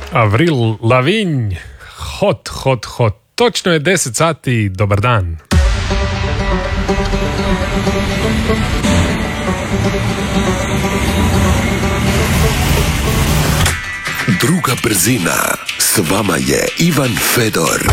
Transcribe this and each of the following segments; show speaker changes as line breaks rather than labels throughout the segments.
Avril Lavigne, hot. Točno je 10 sati, dobar dan.
Druga brzina, s vama je Ivan Fedor.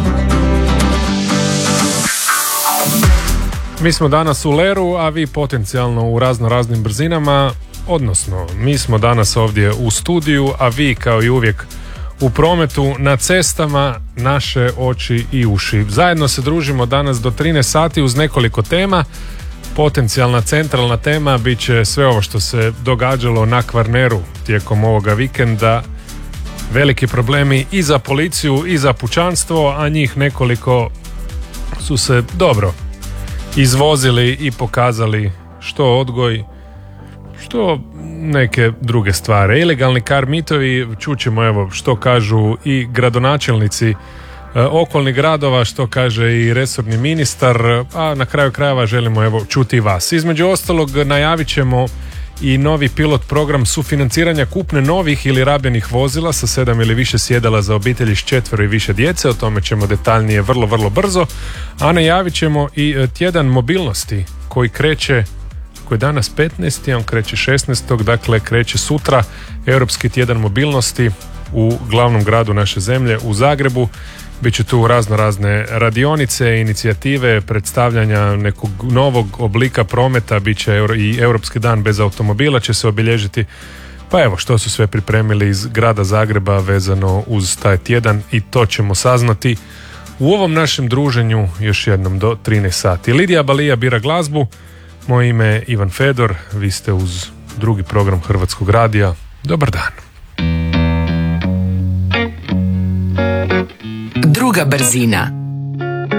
Mi smo danas u leru, a vi potencijalno u raznim brzinama, odnosno mi smo danas ovdje u studiju, a vi kao i uvijek u prometu, na cestama, naše oči i uši. Zajedno se družimo danas do 13 sati uz nekoliko tema. Potencijalna centralna tema bit će sve ovo što se događalo na Kvarneru tijekom ovoga vikenda. Veliki problemi i za policiju i za pučanstvo, a njih nekoliko su se dobro izvozili i pokazali što odgoj, što neke druge stvari. Ilegalni kar mitovi, čućemo evo što kažu i gradonačelnici okolnih gradova, što kaže i resorni ministar, a na kraju krajeva želimo evo čuti vas. Između ostalog najavit ćemo i novi pilot program sufinanciranja kupne novih ili rabljenih vozila sa 7 ili više sjedala za obitelji s 4 i više djece. O tome ćemo detaljnije vrlo brzo, a najavit ćemo i tjedan mobilnosti koji kreće, koji je danas 15. on kreće 16. dakle kreće sutra, Europski tjedan mobilnosti u glavnom gradu naše zemlje, u Zagrebu. Biće tu razne radionice, inicijative, predstavljanja nekog novog oblika prometa, bit će i Europski dan bez automobila će se obilježiti. Pa evo što su sve pripremili iz grada Zagreba vezano uz taj tjedan, i to ćemo saznati u ovom našem druženju još jednom do 13 sati. Lidija Balija bira glazbu, moje ime je Ivan Fedor, vi ste uz drugi program Hrvatskog radija. Dobar dan.
Druga brzina.